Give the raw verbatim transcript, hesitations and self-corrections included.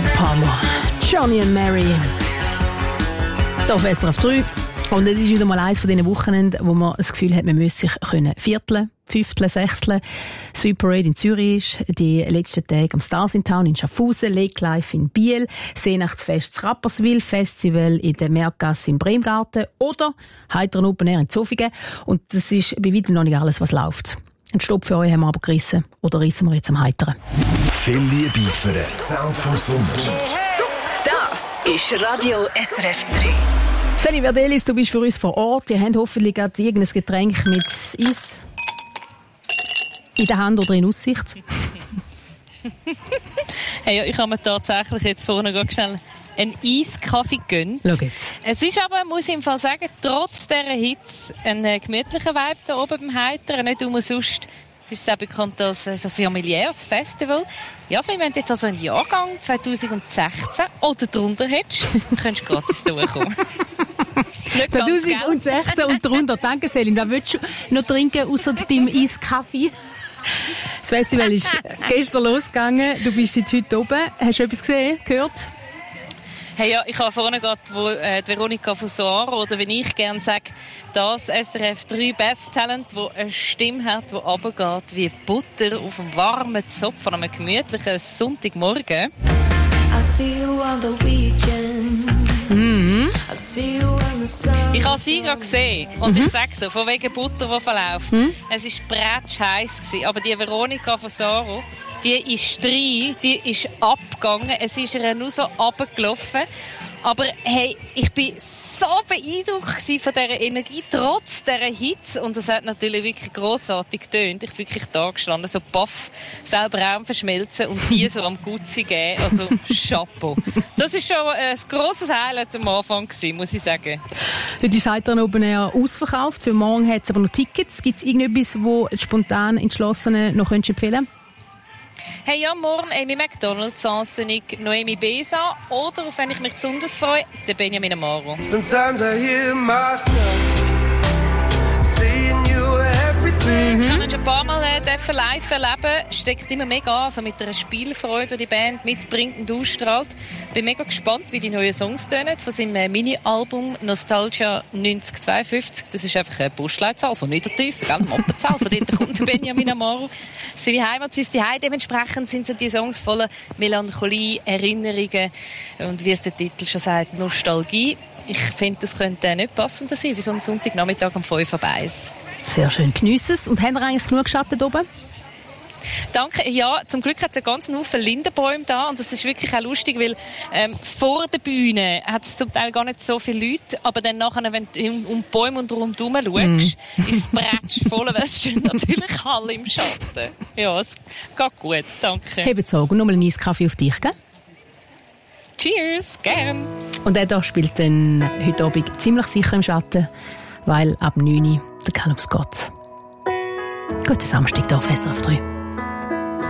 Haupthammer. Johnny and Mary. Hier auf S R F drei. Und es ist wieder mal eines von diesen Wochenenden, wo man das Gefühl hat, man müsse sich können vierteln, fünfteln, sechsteln. Super Parade in Zürich ist, die letzten Tage am Stars in Town in Schaffhausen, Lake Life in Biel, Seenachtfest in Rapperswil, Festival in der Merkgasse in Bremgarten oder Heiteren Open Air in Zofingen. Und das ist bei weitem noch nicht alles, was läuft. Einen Stopp für euch haben wir aber gerissen. Oder rissen wir jetzt am Heiteren? Viel Liebe für den Sound vom Sommer. Das ist Radio S R F drei. Sally Verdelis, du bist für uns vor Ort. Ihr habt hoffentlich gerade irgendein Getränk mit Eis in der Hand oder in Aussicht. Hey, ja, ich habe mir tatsächlich jetzt vorne ganz schnell einen Eiskaffee gegönnt. Schau jetzt. Es ist aber, muss ich im Fall sagen, trotz dieser Hitze ein gemütlicher Vibe da oben beim Heiteren. Nicht umsonst ist es auch bekannt als ein so familiäres Festival. Ja, also, wenn du jetzt also einen Jahrgang zwanzig sechzehn oder drunter hättest, könntest du gratis durchkommen. zwanzig sechzehn und drunter. Danke, Selim. Was willst du noch trinken, außer deinem Eiskaffee? Das Festival ist gestern losgegangen. Du bist jetzt heute oben. Hast du etwas gesehen, gehört? Hey, ja, ich habe vorne gerade, wo äh, die Veronika Fusaro, oder wie ich gerne sage, das S R F drei Best Talent, das eine Stimme hat, die runtergeht wie Butter auf einem warmen Zopf an einem gemütlichen Sonntagmorgen. I see you on the weekend. Mhm. I see you when the sun. Ich habe sie gerade gesehen und mhm. ich sage dir, von wegen Butter, die verläuft. Mhm. Es war bretschheiss gewesen, aber die Veronika Fusaro, die ist rein, die ist abgegangen, es ist ihr nur so runtergelaufen. Aber hey, ich bin so beeindruckt von dieser Energie, trotz dieser Hitze. Und das hat natürlich wirklich grossartig getönt. Ich bin wirklich da gestanden, so baff, selber auch verschmelzen und die so am Gutzi geben. Also, Chapeau. Das ist schon ein grosses Highlight am Anfang gewesen, muss ich sagen. Die seid dann oben eher ausverkauft. Für morgen hat es aber noch Tickets. Gibt es irgendetwas, das spontan Entschlossene noch empfehlen könntest? Hey, ja, morgen Amy McDonalds, Sansenig, Noemi Besa oder, auf wen ich mich besonders freue, der Benjamin Amaro. Sometimes I hear myself saying you everything. Mhm. Ich habe ihn schon ein paar Mal äh, live erleben. Steckt immer mega an, also mit einer Spielfreude, die die Band mitbringt und ausstrahlt. Bin mega gespannt, wie die neuen Songs tönen von seinem äh, Mini-Album Nostalgia neunzig zweiundfünfzig. Das ist einfach eine Postleitzahl von Niedertiefen, gell? Moppenzahl. Von dort kommt der Benjamin Amaro. Seine Heimat ist die Heim. Dementsprechend sind so die Songs voller Melancholie, Erinnerungen und wie es der Titel schon sagt, Nostalgie. Ich finde, das könnte nicht passender sein wie so ein Sonntagnachmittag um fünf Uhr eins. Sehr schön. Geniessen es. Und haben wir eigentlich genug Schatten oben? Danke. Ja, zum Glück hat es einen ganzen Haufen Lindenbäume da und das ist wirklich auch lustig, weil ähm, vor der Bühne hat es zum Teil gar nicht so viele Leute, aber dann nachher, wenn du um, um die Bäume und rundherum schaust, mm. ist es bretschvoll, weil es stehen natürlich alle im Schatten. Ja, es geht gut. Danke. Hey, bezogen. Nochmal einen Eiskaffee auf dich, gell? Cheers, gern. Und der da spielt dann heute Abend ziemlich sicher im Schatten, weil ab neun Uhr der Callum Scott. Guten Samstag hier auf S R F drei.